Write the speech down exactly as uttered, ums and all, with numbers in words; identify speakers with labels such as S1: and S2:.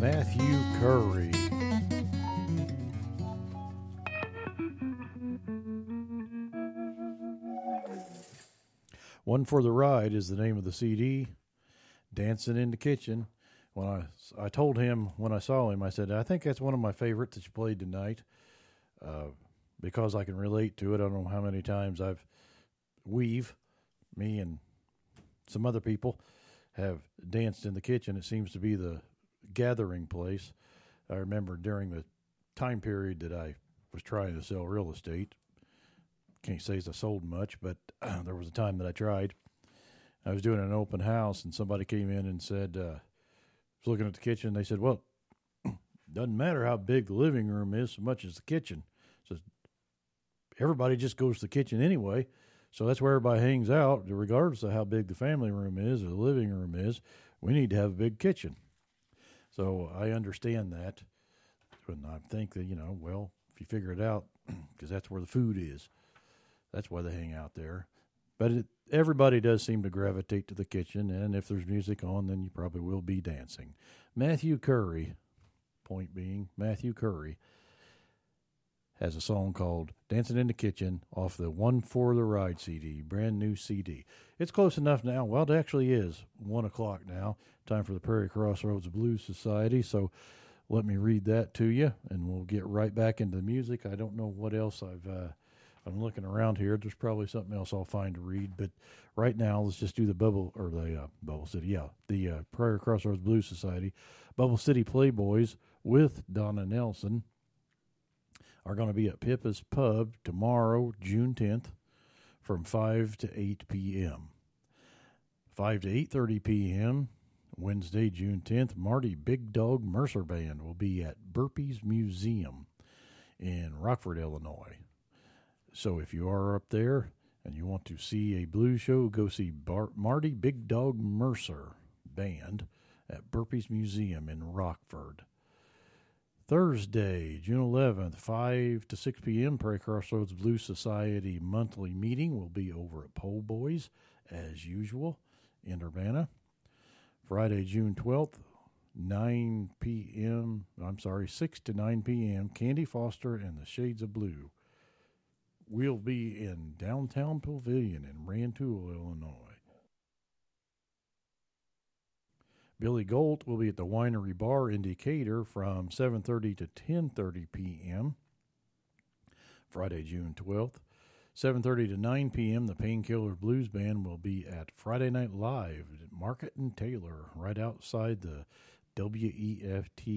S1: Matthew Curry. One for the Ride is the name of the C D. Dancing in the Kitchen. When I, I told him when I saw him, I said, I think that's one of my favorites that you played tonight uh, because I can relate to it. I don't know how many times I've, we've, me and some other people have danced in the kitchen. It seems to be the gathering place. I remember during the time period that I was trying to sell real estate, can't say as I sold much, but uh, there was a time that I tried. I was doing an open house, and somebody came in and said, uh, was looking at the kitchen. They said, well, doesn't matter how big the living room is so much as the kitchen. So everybody just goes to the kitchen anyway. So that's where everybody hangs out, regardless of how big the family room is or the living room is. We need to have a big kitchen. So I understand that. And I think that, you know, well, if you figure it out, because that's where the food is, that's why they hang out there. But it, everybody does seem to gravitate to the kitchen, and if there's music on, then you probably will be dancing. Matthew Curry, point being, Matthew Curry, has a song called Dancing in the Kitchen off the One for the Ride C D, brand new C D. It's close enough now. Well, it actually is one o'clock now, time for the Prairie Crossroads Blues Society, so let me read that to you, and we'll get right back into the music. I don't know what else I've... Uh, I'm looking around here. There's probably something else I'll find to read, but right now let's just do the Bubble or the uh, Bubble City, yeah, the uh, Prairie Crossroads Blues Society. Bubble City Playboys with Donna Nelson are going to be at Pippa's Pub tomorrow, June tenth, from five to eight p.m. five to eight thirty p.m. Wednesday, June tenth, Marty Big Dog Mercer Band will be at Burpees Museum in Rockford, Illinois. So if you are up there and you want to see a blues show, go see Bar- Marty Big Dog Mercer Band at Burpees Museum in Rockford. Thursday, June eleventh, five to six p.m., Prairie Crossroads Blues Society monthly meeting will be over at Po' Boys, as usual, in Urbana. Friday, June twelfth, nine p.m., I'm sorry, six to nine p.m., Candy Foster and the Shades of Blue will be in Downtown Pavilion in Rantoul, Illinois. Billy Gold will be at the Winery Bar in Decatur from seven thirty to ten thirty p.m. Friday, June twelfth. seven thirty to nine p.m., the Painkiller Blues Band will be at Friday Night Live at Market and Taylor, right outside the W E F T